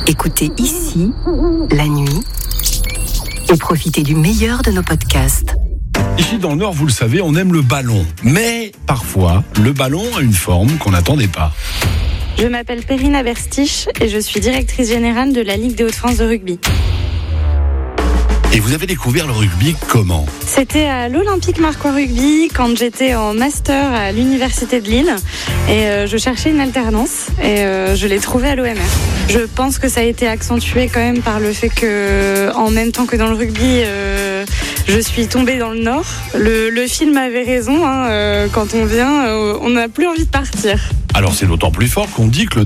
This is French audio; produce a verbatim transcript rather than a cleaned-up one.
Écoutez ici, la nuit, et profitez du meilleur de nos podcasts. Ici dans le Nord, vous le savez, on aime le ballon. Mais parfois, le ballon a une forme qu'on n'attendait pas. Je m'appelle Perrine Berstich et je suis directrice générale de la Ligue des Hauts-de-France de rugby. Et vous avez découvert le rugby comment ? C'était à l'Olympique Marcois Rugby quand j'étais en master à l'Université de Lille et euh, je cherchais une alternance et euh, je l'ai trouvée à l'O M R. Je pense que ça a été accentué quand même par le fait que, en même temps que dans le rugby, euh, je suis tombée dans le Nord. Le, le film avait raison, hein, euh, quand on vient, euh, on n'a plus envie de partir. Alors c'est d'autant plus fort qu'on dit que le